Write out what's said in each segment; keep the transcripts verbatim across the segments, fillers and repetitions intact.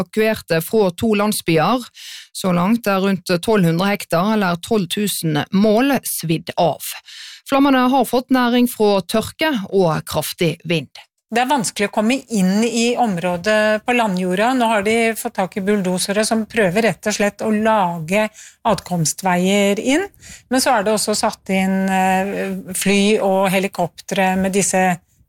evakuerte fra to landsbyer. Så langt er rundt tolv hundre hektar eller tolv tusen mål svidd av. Flammene har fått næring fra tørke og kraftig vind. Det er vanskelig å komme inn i området på landjorda. Nå har de fått tak i bulldosere som prøver rett og slett å lage adkomstveier inn. Men så er det også satt inn fly og helikoptre med disse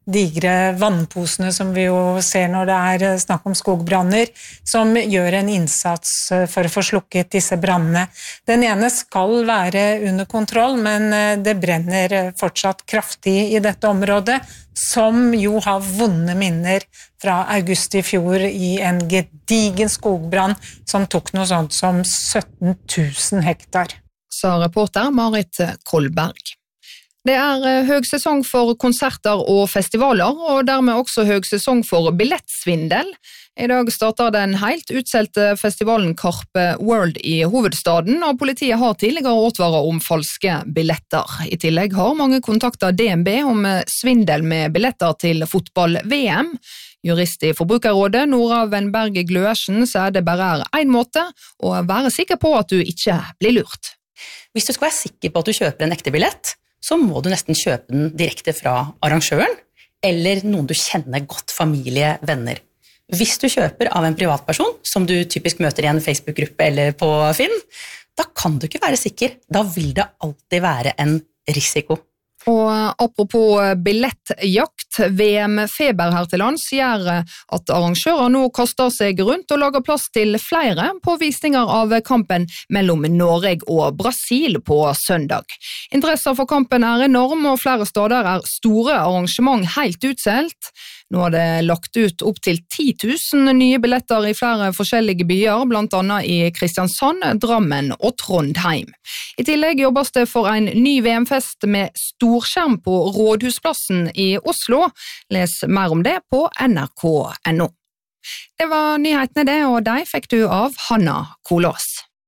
digre vannposene som vi jo ser når det er snakk om skogbranner, som gjør en innsats for å få slukket disse brannene. Den ene skal være under kontroll, men det brenner fortsatt kraftig i dette området, som jo har vonde minner fra august i fjor i en gedigen skogbrann som tok noe sånt som sytten tusen hektar. Sa reporter Marit Kolberg. Det er høgsesong for konserter og festivaler, og dermed også høgsesong for billettsvindel. I dag starter den helt utselte festivalen Carpe World i hovedstaden, og politiet har tidligere advaret om falske billetter. I tillegg har mange kontaktet D N B om svindel med billetter til fotball-V M. Jurist i Forbrukerrådet, Nora Wenberg Gløersen, sier det bare er en måte å være sikker på at du ikke blir lurt. Hvis du skal være sikker på at du kjøper en ekte billett, så må du nesten kjøpe den direkte fra arrangøren, eller noen du kjenner godt, familie, venner. Hvis du kjøper av en privatperson, som du typisk møter i en Facebook-gruppe eller på Finn, da kan du ikke være sikker. Da vil det alltid være en risiko. Og apropos billettjakt, V M-feber her til lands gjør at arrangører nå kaster seg rundt og lager plass til flere på visninger av kampen mellom Norge og Brasil på søndag. Interessen for kampen er enorm, og flere steder er store arrangement helt utselt. Nå er det lagt ut opp til ti tusen nye billetter i flere forskjellige byer, blant annet i Kristiansand, Drammen og Trondheim. I tillegg jobbes det for en ny V M-fest med storskjerm på Rådhusplassen i Oslo. Les mer om det på N R K punktum N O. Det var nyhetene det, og de fikk du av Hanna Kolås.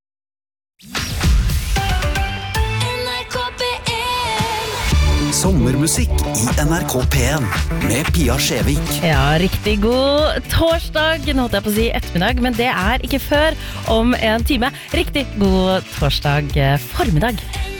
Sommermusikk i N R K P en med Pia Skjevik. Ja, riktig god torsdag, nå holdt jeg på å si ettermiddag, men det er ikke før om en time. Riktig god torsdag formiddag.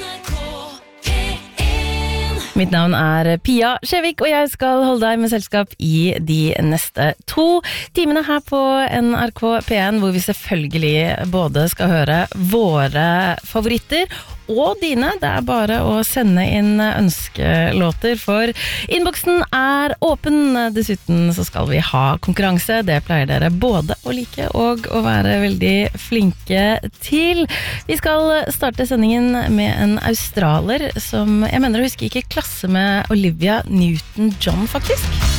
Mitt navn er Pia Skjevik, og jeg skal holde deg med selskap i de neste to timene her på N R K P en, hvor vi selvfølgelig både skal høre våre favoritter og dine. Det er bare å sende inn ønskelåter, for innboksen er åpen. Dessuten så skal vi ha konkurranse. Det pleier dere både å like og å være veldig flinke til. Vi skal starte sendingen med en australer som jeg mener å huske gikk i klasse med Olivia Newton-John, faktisk.